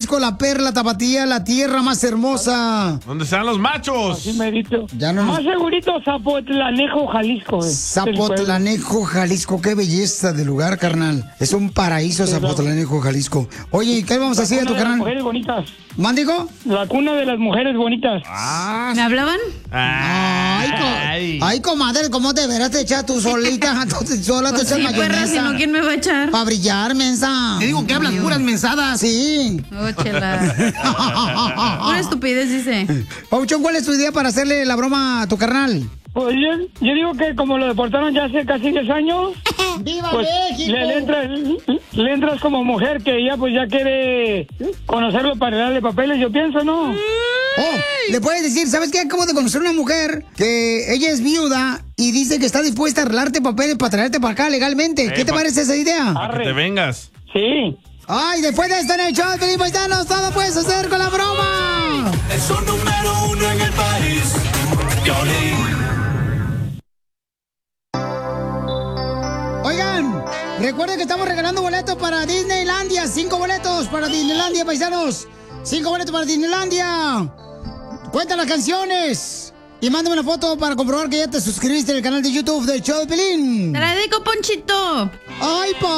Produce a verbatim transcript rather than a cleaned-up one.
Jalisco, la perla tapatía, la tierra más hermosa. ¿Dónde están los machos? Así me dicho. Ya no Más nos... segurito, Zapotlanejo, Jalisco. eh. Zapotlanejo, Jalisco, qué belleza de lugar, carnal. Es un paraíso, Zapotlanejo, Jalisco. Oye, ¿qué vamos a hacer a tu La cuna de las carnal? mujeres bonitas. ¿Mándigo? La cuna de las mujeres bonitas. Ah, ¿Me hablaban? Ay, co- ay, comadre, ¿cómo te verás te echas tú solita? Tú te- sola te Pues echas sí, perra, si no, ¿quién me va a echar? Para brillar, mensa. Te digo que hablas puras mensadas. Sí. Oh, chela. Pura estupidez, dice. Pauchón, ¿cuál es tu idea para hacerle la broma a tu carnal? Pues yo, yo digo que como lo deportaron ya hace casi diez años, ¡Viva pues México! le, le entras, le entras como mujer que ya pues ya quiere conocerlo para darle papeles, yo pienso, ¿no? Oh, le puedes decir, ¿sabes qué? Acabo de conocer una mujer que ella es viuda y dice que está dispuesta a arreglarte papeles para traerte para acá legalmente. Eh, ¿Qué te pa- parece esa idea? Que te vengas. Sí. Ay, después de esto en el show de Felipe Paisanos, todo puedes hacer con la broma. Es un número uno en el país. Piolín. Oigan, recuerden que estamos regalando boletos para Disneylandia. Cinco boletos para Disneylandia, paisanos. Cinco boletos para Disneylandia. Cuenta las canciones. Y mándame una foto para comprobar que ya te suscribiste al canal de YouTube del show de Pelín. Te la dedico, Ponchito. Ay, pa.